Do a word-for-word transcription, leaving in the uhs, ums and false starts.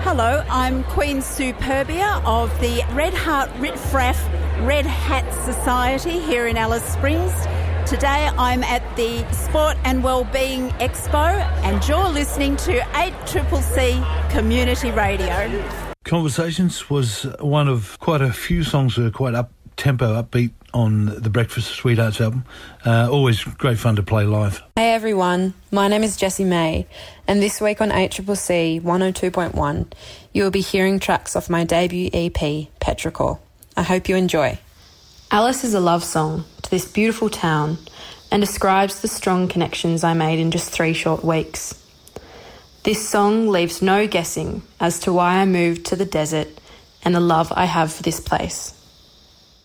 Hello, I'm Queen Superbia of the Red Heart Riff Raff Red Hat Society here in Alice Springs. Today I'm at the Sport and Wellbeing Expo and you're listening to eight C C C Community Radio. Conversations was one of quite a few songs that are quite up-tempo, upbeat on the Breakfast of Sweethearts album. Uh, always great fun to play live. Hey everyone, my name is Jessie May, and this week on eight C C C one oh two point one, you will be hearing tracks off my debut E P, Petrichor. I hope you enjoy. Alice is a love song to this beautiful town and describes the strong connections I made in just three short weeks. This song leaves no guessing as to why I moved to the desert and the love I have for this place.